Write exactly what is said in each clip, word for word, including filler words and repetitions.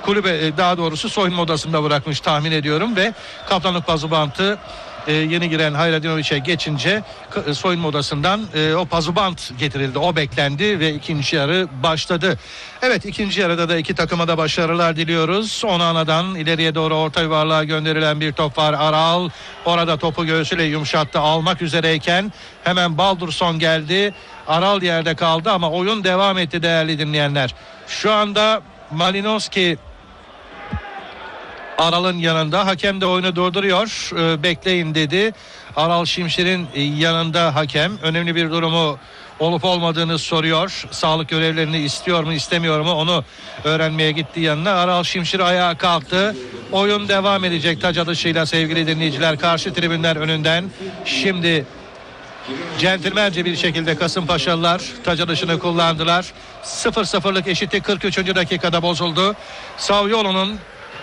kulübe, daha doğrusu soyunma odasında bırakmış tahmin ediyorum ve kaptanlık pazubantı e, yeni giren Hayradinoviç'e geçince soyunma odasından e, o pazubant getirildi. O beklendi ve ikinci yarı başladı. Evet, ikinci yarıda da iki takıma da başarılar diliyoruz. Onana'dan ileriye doğru orta yuvarlığa gönderilen bir top var. Aral orada topu göğsüyle yumuşattı. Almak üzereyken hemen Baldursson geldi. Aral yerde kaldı ama oyun devam etti değerli dinleyenler. Şu anda Malinovski Aral'ın yanında. Hakem de oyunu durduruyor. Ee, bekleyin dedi. Aral Şimşir'in yanında hakem. Önemli bir durumu olup olmadığını soruyor. Sağlık görevlerini istiyor mu istemiyor mu onu öğrenmeye gitti yanına. Aral Şimşir ayağa kalktı. Oyun devam edecek taç atışıyla sevgili dinleyiciler. Karşı tribünler önünden. Şimdi centilmence bir şekilde Kasımpaşalılar taç atışını kullandılar. sıfır sıfırlık eşitlik kırk üçüncü dakikada bozuldu. Saviolo'nun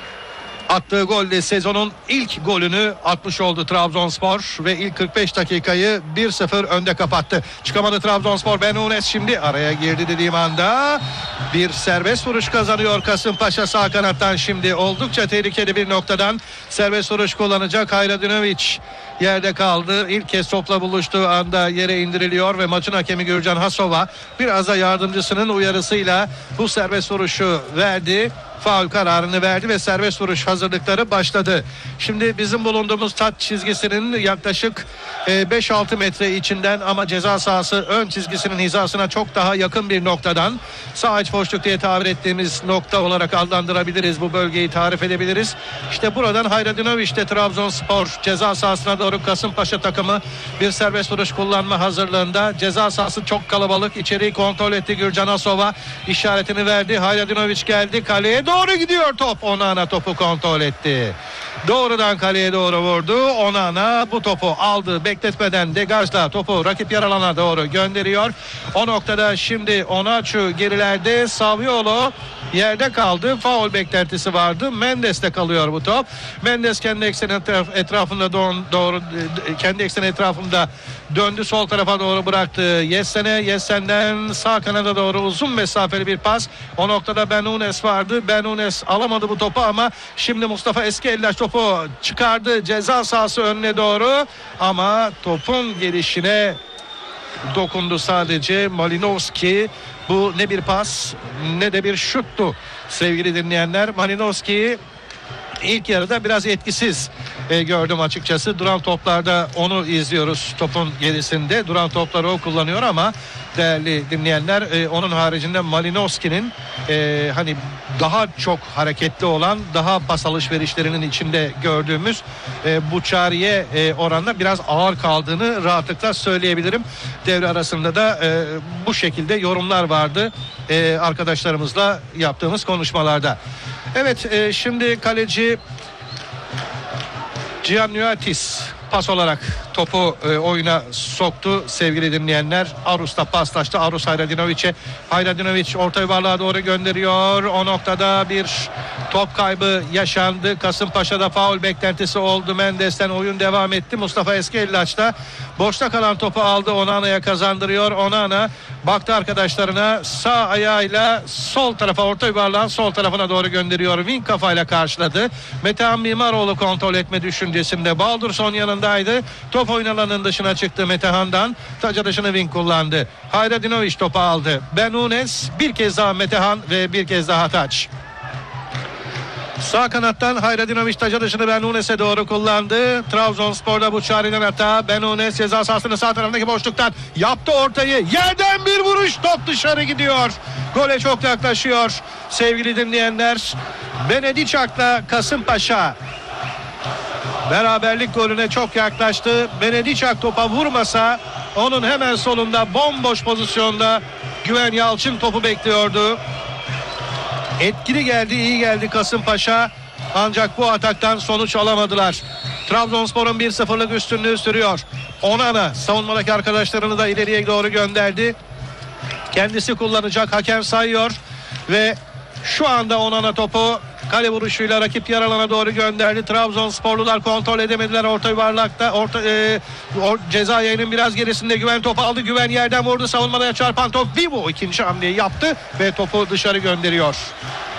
attığı golle sezonun ilk golünü atmış oldu Trabzonspor ve ilk kırk beş dakikayı bir sıfır önde kapattı. Çıkamadı Trabzonspor. Benunes şimdi araya girdi dediğim anda bir serbest vuruş kazanıyor Kasımpaşa sağ kanattan. Şimdi oldukça tehlikeli bir noktadan serbest vuruş kullanacak Hayradinović. Yerde kaldı. İlk kez topla buluştuğu anda yere indiriliyor ve maçın hakemi Gürcan Hasova biraz da yardımcısının uyarısıyla bu serbest vuruşu verdi. Faul kararını verdi ve serbest vuruş hazırlıkları başladı. Şimdi bizim bulunduğumuz taç çizgisinin yaklaşık beş altı metre içinden ama ceza sahası ön çizgisinin hizasına çok daha yakın bir noktadan, sağ iç boşluk diye tabir ettiğimiz nokta olarak adlandırabiliriz. Bu bölgeyi tarif edebiliriz. İşte buradan Hayradinoviç'te Trabzonspor ceza sahasına doğru Kasımpaşa takımı bir serbest vuruş kullanma hazırlığında. Ceza sahası çok kalabalık. İçeriği kontrol etti Gürcan Asova. İşaretini verdi. Hayradinović geldi. Kaleye doğru gidiyor top. Onana topu kontrol etti. Doğrudan kaleye doğru vurdu. Onana bu topu aldı. Bekletmeden degajla topu rakip yer alana doğru gönderiyor. O noktada şimdi Onaçu gerilerde, Saviolo yerde kaldı. Faul beklentisi vardı. Mendes'te kalıyor bu top. Mendes kendi ekseni etrafında doğru, kendi ekseni etrafında döndü, sol tarafa doğru bıraktı. Yessen'e, Yessen'den sağ kanada doğru uzun mesafeli bir pas. O noktada Benunes vardı. Benunes alamadı bu topu ama şimdi Mustafa Eskiellaç topu çıkardı ceza sahası önüne doğru ama topun gelişine dokundu sadece Malinovski. Bu ne bir pas ne de bir şuttu sevgili dinleyenler. Malinovski ilk yarıda biraz etkisiz e, gördüm açıkçası. Duran toplarda onu izliyoruz topun gerisinde. Duran topları o kullanıyor ama değerli dinleyenler e, onun haricinde Malinovski'nin e, hani daha çok hareketli olan, daha pas alışverişlerinin içinde gördüğümüz e, Buçari'ye e, oranla biraz ağır kaldığını rahatlıkla söyleyebilirim. Devre arasında da e, bu şekilde yorumlar vardı e, arkadaşlarımızla yaptığımız konuşmalarda. Evet, e, şimdi kaleci Giannuatis pas olarak topu e, oyuna soktu sevgili dinleyenler. Arus da paslaştı. Arus Hayradinović'e. Hayradinović orta yuvarlığa doğru gönderiyor. O noktada bir top kaybı yaşandı. Kasımpaşa'da faul beklentisi oldu. Mendes'ten oyun devam etti. Mustafa Eskiellaç da boşta kalan topu aldı. Onana'ya kazandırıyor. Onana baktı arkadaşlarına, sağ ayağıyla sol tarafa, orta yuvarlağın sol tarafına doğru gönderiyor. Wing kafayla karşıladı. Metehan Mimaroğlu kontrol etme düşüncesinde. Baldursson yanındaydı. Top oyun alanının dışına çıktı Metehan'dan. Taca dışını Wing kullandı. Hayradinović topu aldı. Benunes bir kez daha Metehan ve bir kez daha taç. Sağ kanattan Hayradinović taca dışını Benunes'e doğru kullandı. Trabzonspor'da bu çağrıdan hata. Benunes ceza sahasının sağ tarafındaki boşluktan yaptı ortayı. Yerden bir vuruş, top dışarı gidiyor. Gole çok yaklaşıyor sevgili dinleyenler. Benediçak'la Kasımpaşa beraberlik golüne çok yaklaştı. Benediçak topa vurmasa onun hemen solunda bomboş pozisyonda Güven Yalçın topu bekliyordu. Etkili geldi, iyi geldi Kasımpaşa. Ancak bu ataktan sonuç alamadılar. Trabzonspor'un bir sıfırlık üstünlüğü sürüyor. Onana savunmadaki arkadaşlarını da ileriye doğru gönderdi. Kendisi kullanacak, hakem sayıyor ve şu anda Onana topu kale vuruşuyla rakip yer alana doğru gönderdi. Trabzonsporlular kontrol edemediler orta yuvarlakta. Orta e, or, ceza yayının biraz gerisinde Güven topu aldı. Güven yerden vurdu. Savunmaya çarpan top Vivo ikinci hamleyi yaptı ve topu dışarı gönderiyor.